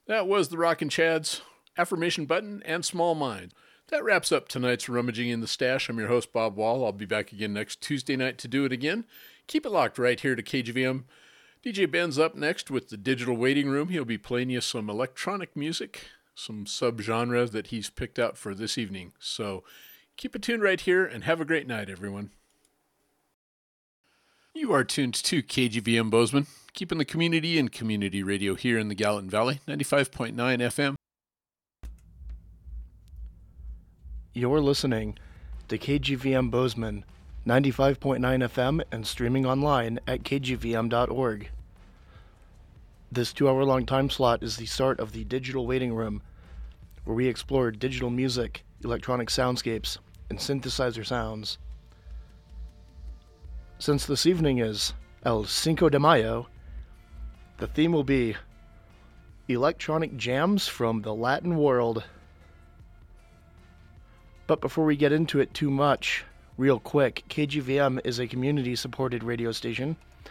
That was the Rockin' Chads, Affirmation Button, and Small Mind. That wraps up tonight's Rummaging in the Stash. I'm your host, Bob Wall. I'll be back again next Tuesday night to do it again. Keep it locked right here to KGVM. DJ Ben's up next with the Digital Waiting Room. He'll be playing you some electronic music, some subgenres that he's picked out for this evening. So keep it tuned right here and have a great night, everyone. You are tuned to KGVM Bozeman, keeping the community and community radio here in the Gallatin Valley, 95.9 FM. You're listening to KGVM Bozeman, 95.9 FM and streaming online at kgvm.org. This 2-hour-long time slot is the start of the Digital Waiting Room, where we explore digital music, electronic soundscapes, and synthesizer sounds. Since this evening is El Cinco de Mayo, the theme will be electronic jams from the Latin world. But before we get into it too much, real quick, KGVM is a community-supported radio station